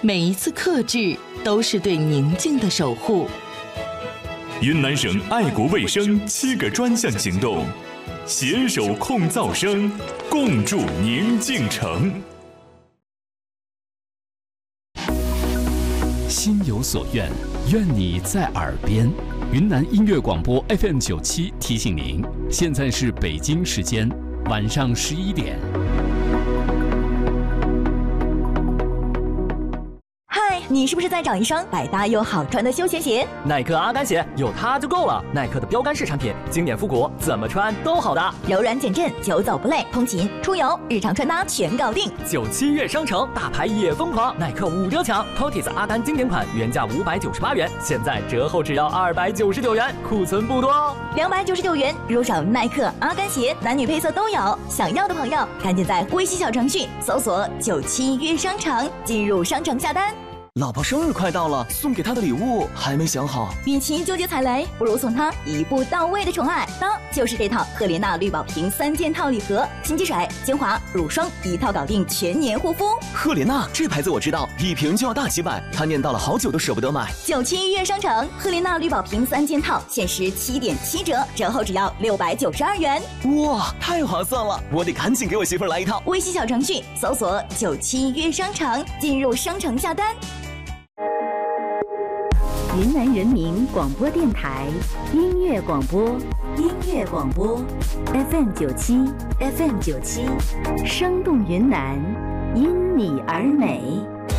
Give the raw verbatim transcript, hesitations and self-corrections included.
每一次克制都是对宁静的守护。 云南省爱国卫生七个专项行动，携手控噪声，共筑宁静城。 心有所愿，愿你在耳边。云南音乐广播 F M 九七提醒您，现在是北京时间晚上十一点。 你是不是在找一双百搭又好穿的休闲鞋？ 耐克阿甘鞋有它就够了。耐克的标杆式产品，经典复古，怎么穿都好搭， 柔软减震，久走不累，通勤、出游、日常穿搭全搞定。 九七月商城，大牌也疯狂，耐克五折抢 ，Cortez 阿甘经典款原价五百九十八元，现在折后只要二百九十九元，库存不多哦。 两百九十九元入手耐克阿甘鞋，男女配色都有。想要的朋友，赶紧在微信小程序搜索九七月商城，进入商城下单。 老婆生日快到了，送给她的礼物还没想好。 与其纠结踩雷，不如送她一步到位的宠爱。那就是这套赫莲娜绿宝瓶三件套礼盒，洗肌水、精华、乳霜一套搞定，全年护肤。 赫莲娜这牌子我知道，一瓶就要大几百，她念叨了好久都舍不得买。 九七月商城，赫莲娜绿宝瓶三件套限时七点七折，折后只要六百九十二元。 哇，太划算了！我得赶紧给我媳妇儿来一套。 微信小程序搜索九七月商城，进入商城下单。 云南人民广播电台音乐广播，音乐广播 F M 九七 F M 九七，生动云南，因你而美。